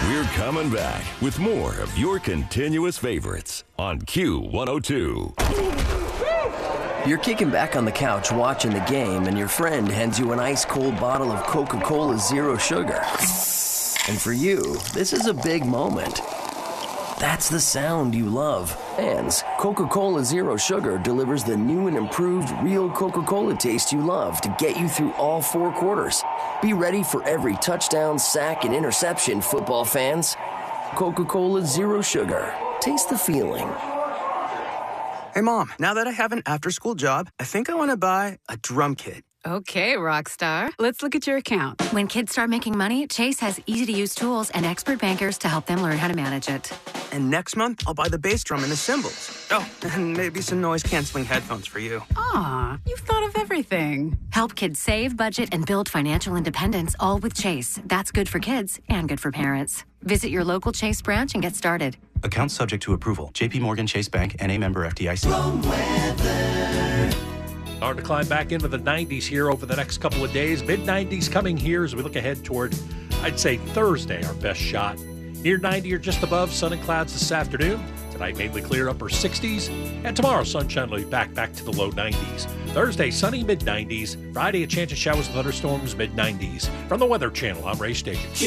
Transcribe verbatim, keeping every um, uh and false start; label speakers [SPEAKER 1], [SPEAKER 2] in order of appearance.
[SPEAKER 1] We're coming back with more of your continuous favorites on Q one oh two.
[SPEAKER 2] You're kicking back on the couch watching the game, and your friend hands you an ice-cold bottle of Coca-Cola Zero Sugar. And for you, this is a big moment. That's the sound you love. Fans, Coca-Cola Zero Sugar delivers the new and improved real Coca-Cola taste you love to get you through all four quarters. Be ready for every touchdown, sack, and interception, football fans. Coca-Cola Zero Sugar. Taste the feeling.
[SPEAKER 3] Hey, Mom, now that I have an after-school job, I think I want to buy a drum kit.
[SPEAKER 4] Okay, Rockstar. Let's look at your account.
[SPEAKER 5] When kids start making money, Chase has easy-to-use tools and expert bankers to help them learn how to manage it.
[SPEAKER 3] And next month, I'll buy the bass drum and the cymbals. Oh, and maybe some noise-canceling headphones for you.
[SPEAKER 4] Aw, you've thought of everything.
[SPEAKER 5] Help kids save, budget, and build financial independence, all with Chase. That's good for kids and good for parents. Visit your local Chase branch and get started.
[SPEAKER 6] Account subject to approval. J P Morgan Chase Bank, N A member F D I C.
[SPEAKER 7] Hard to climb back into the nineties here over the next couple of days. mid nineties coming here as we look ahead toward, I'd say, Thursday, our best shot. Near ninety or just above, sun and clouds this afternoon. Tonight, mainly clear upper sixties. And tomorrow, sunshine will be back, back to the low nineties. Thursday, sunny mid nineties. Friday, a chance of showers and thunderstorms, mid nineties. From the Weather Channel, I'm Ray Station.